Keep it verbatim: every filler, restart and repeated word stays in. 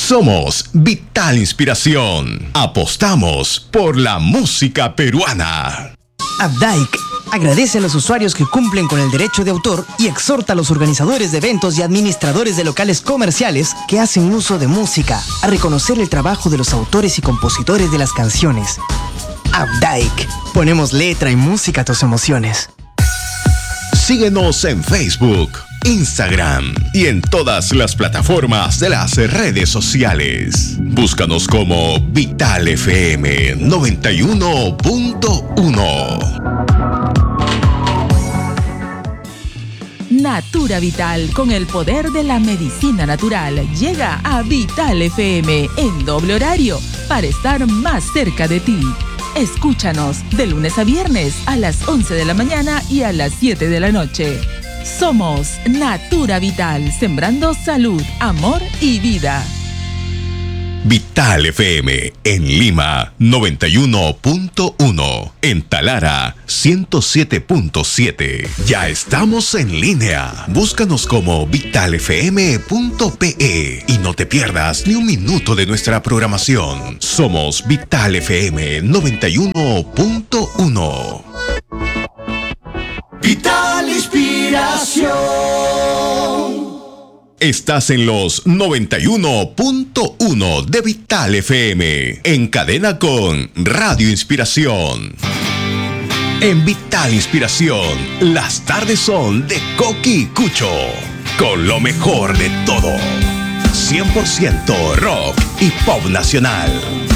Somos Vital Inspiración. Apostamos por la música peruana. Updike agradece a los usuarios que cumplen con el derecho de autor y exhorta a los organizadores de eventos y administradores de locales comerciales que hacen uso de música a reconocer el trabajo de los autores y compositores de las canciones. Updike, ponemos letra y música a tus emociones. Síguenos en Facebook, Instagram y en todas las plataformas de las redes sociales. Búscanos como Vital F M noventa y uno punto uno. Natura Vital, con el poder de la medicina natural, llega a Vital F M en doble horario para estar más cerca de ti. Escúchanos de lunes a viernes a las once de la mañana y a las siete de la noche. Somos Natura Vital, sembrando salud, amor y vida. Vital F M en Lima noventa y uno punto uno, en Talara ciento siete punto siete. Ya estamos en línea. Búscanos como vital f m punto p e y no te pierdas ni un minuto de nuestra programación. Somos Vital F M noventa y uno punto uno. Vital Inspiración. Estás en los noventa y uno punto uno de Vital F M, en cadena con Radio Inspiración. En Vital Inspiración, las tardes son de Coqui y Cucho, con lo mejor de todo. cien por ciento rock y pop nacional.